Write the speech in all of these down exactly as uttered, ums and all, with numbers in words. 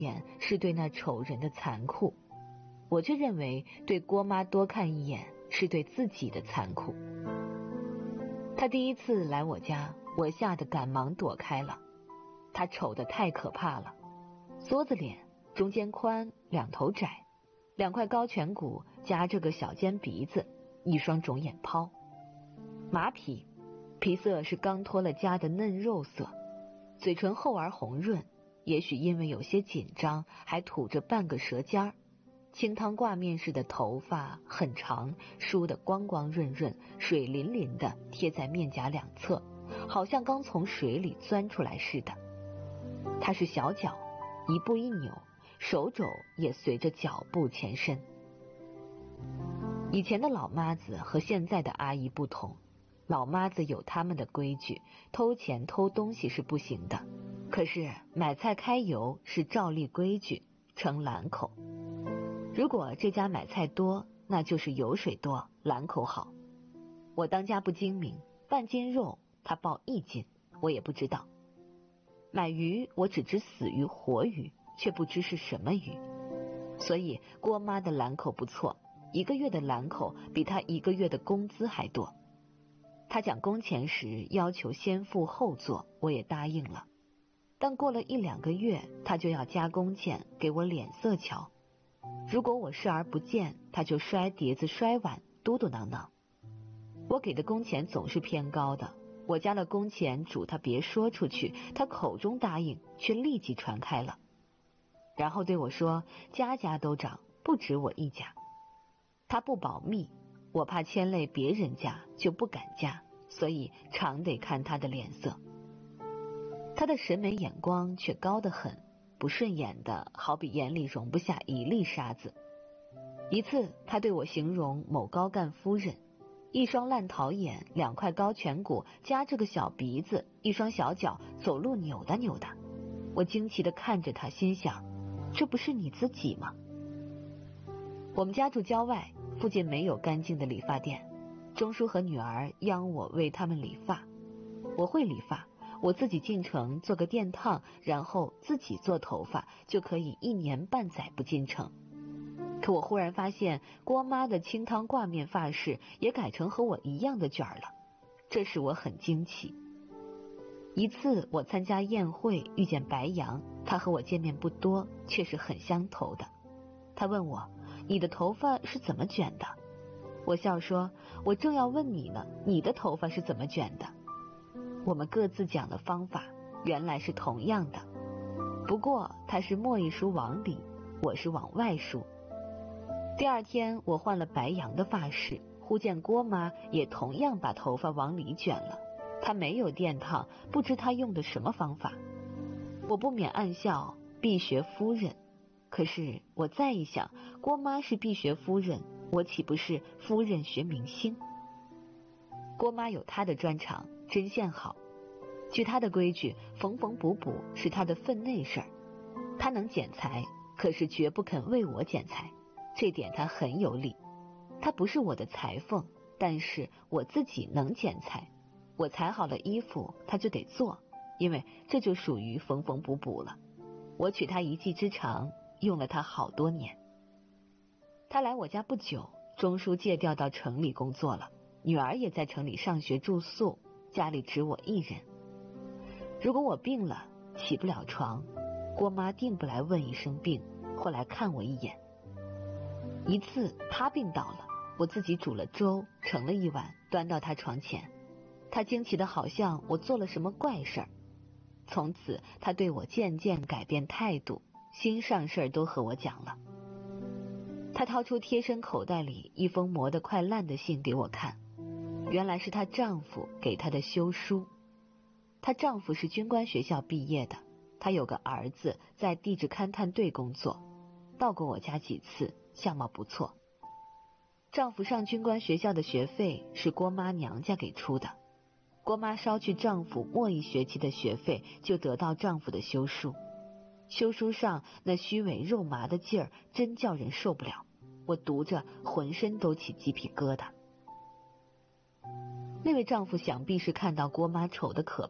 眼是对那丑人的残酷，我却认为对郭妈多看一眼是对自己的残酷。她第一次来我家，我吓得赶忙躲开了。她丑得太可怕了，梭子脸，中间宽，两头窄，两块高颧骨夹着个小尖鼻子，一双肿眼泡，马皮，皮色是刚脱了痂的嫩肉色，嘴唇厚而红润，也许因为有些紧张，还吐着半个舌尖儿。清汤挂面似的头发很长，梳得光光润润，水淋淋的贴在面颊两侧，好像刚从水里钻出来似的。她是小脚，一步一扭，手肘也随着脚步前伸。以前的老妈子和现在的阿姨不同，老妈子有他们的规矩，偷钱偷东西是不行的，可是买菜开油是照例规矩，称兰口。如果这家买菜多，那就是油水多，兰口好。我当家不精明，半斤肉他报一斤，我也不知道。买鱼我只知死鱼活鱼，却不知是什么鱼。所以郭妈的兰口不错，一个月的兰口比她一个月的工资还多。她讲工钱时要求先付后做，我也答应了。但过了一两个月，她就要加工钱给我脸色瞧。如果我视而不见，他就摔碟子摔碗，嘟嘟囔囔。我给的工钱总是偏高的，我加了工钱嘱他别说出去，他口中答应，却立即传开了。然后对我说，家家都涨，不止我一家。他不保密，我怕牵累别人家，就不敢加，所以常得看他的脸色。他的审美眼光却高得很，不顺眼的好比眼里容不下一粒沙子。一次他对我形容某高干夫人，一双烂桃眼，两块高颧骨，夹着个小鼻子，一双小脚，走路扭哒扭哒。我惊奇地看着他，心想，这不是你自己吗？我们家住郊外，附近没有干净的理发店，钟叔和女儿央我为他们理发。我会理发，我自己进城做个电烫，然后自己做头发，就可以一年半载不进城。可我忽然发现郭妈的清汤挂面发饰也改成和我一样的卷了，这使我很惊奇。一次我参加宴会遇见白杨，他和我见面不多，却是很相投的。他问我，你的头发是怎么卷的？我笑说，我正要问你呢，你的头发是怎么卷的？我们各自讲了方法，原来是同样的，不过他是墨一梳往里，我是往外梳。第二天我换了白杨的发饰，忽见郭妈也同样把头发往里卷了，她没有电烫，不知她用的什么方法。我不免暗笑，必学夫人。可是我再一想，郭妈是必学夫人，我岂不是夫人学明星？郭妈有她的专长，针线好。据她的规矩，缝缝补补是她的分内事儿。她能剪裁，可是绝不肯为我剪裁，这点她很有理。她不是我的裁缝，但是我自己能剪裁。我裁好了衣服，她就得做，因为这就属于缝缝补补了。我取她一技之长，用了她好多年。她来我家不久，钟叔借调到城里工作了，女儿也在城里上学住宿，家里只我一人。如果我病了，起不了床，郭妈定不来问一声病，或来看我一眼。一次她病倒了，我自己煮了粥，盛了一碗，端到她床前。她惊奇的好像我做了什么怪事儿。从此她对我渐渐改变态度，心上事儿都和我讲了。她掏出贴身口袋里一封磨得快烂的信给我看，原来是她丈夫给她的休书。她丈夫是军官学校毕业的，她有个儿子在地质勘探队工作，到过我家几次，相貌不错。丈夫上军官学校的学费是郭妈娘家给出的，郭妈捎去丈夫末一学期的学费，就得到丈夫的休书。休书上那虚伪肉麻的劲儿，真叫人受不了，我读着浑身都起鸡皮疙瘩。那位丈夫想必是看到郭妈丑得可怕，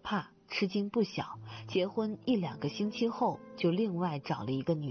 吃惊不小，结婚一两个星期后就另外找了一个女